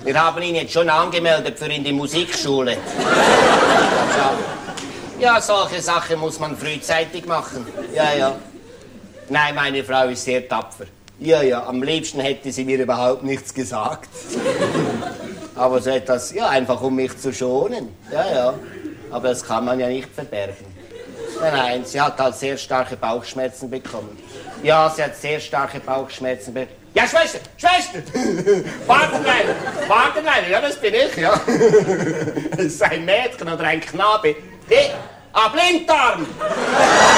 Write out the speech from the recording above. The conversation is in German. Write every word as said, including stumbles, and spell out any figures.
Wir haben ihn jetzt schon angemeldet für in die Musikschule. Ja, solche Sachen muss man frühzeitig machen. Ja, ja. Nein, meine Frau ist sehr tapfer. Ja, ja, am liebsten hätte sie mir überhaupt nichts gesagt. Aber so etwas, ja, einfach um mich zu schonen. Ja, ja. Aber das kann man ja nicht verbergen. Nein, nein, sie hat halt sehr starke Bauchschmerzen bekommen. Ja, sie hat sehr starke Bauchschmerzen bekommen. Ja, Schwester, Schwester! Wartenlein, Wartenlein, ja, das bin ich, ja. Das ist ein Mädchen oder ein Knabe. Hey, ah, Blinddarm!